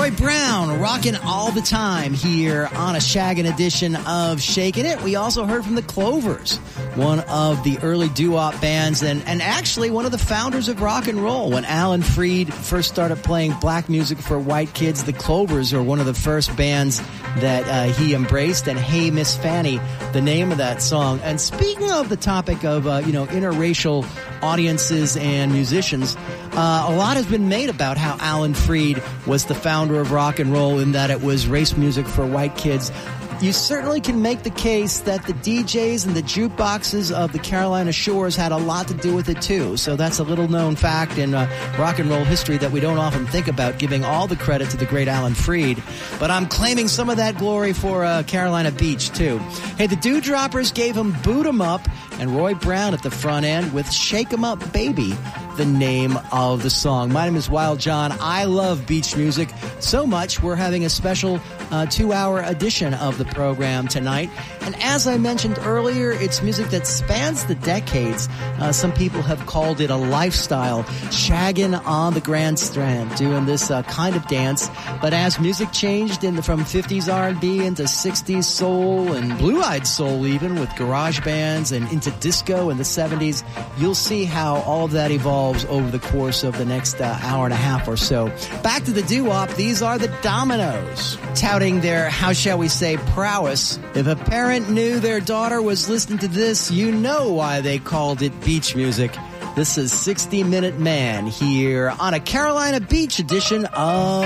Roy Brown, rocking all the time here on a shaggin' edition of Shakin' It. We also heard from the Clovers, one of the early doo-wop bands and actually one of the founders of rock and roll. When Alan Freed first started playing black music for white kids, the Clovers are one of the first bands that he embraced. And Hey Miss Fanny, the name of that song. And speaking of the topic of, interracial audiences and musicians, a lot has been made about how Alan Freed was the founder of rock and roll in that it was race music for white kids. You certainly can make the case that the DJs and the jukeboxes of the Carolina Shores had a lot to do with it too. So that's a little known fact in rock and roll history that we don't often think about, giving all the credit to the great Alan Freed. But I'm claiming some of that glory for Carolina Beach too. Hey, the Dewdroppers gave him Boot 'Em Up, and Roy Brown at the front end with Shake 'Em Up Baby, the name of the song. My name is Wild John. I love beach music so much we're having a special 2-hour edition of the program tonight. And as I mentioned earlier, it's music that spans the decades. Some people have called it a lifestyle, shagging on the Grand Strand, doing this kind of dance. But as music changed from 50s R&B into 60s soul and blue-eyed soul even, with garage bands and into disco in the 70s, you'll see how all of that evolves over the course of the next hour and a half or so. Back to the doo-wop, these are the Dominoes, touting their, how shall we say, prowess. If a parent knew their daughter was listening to this, you know why they called it beach music. This is 60 Minute Man here on a Carolina Beach edition of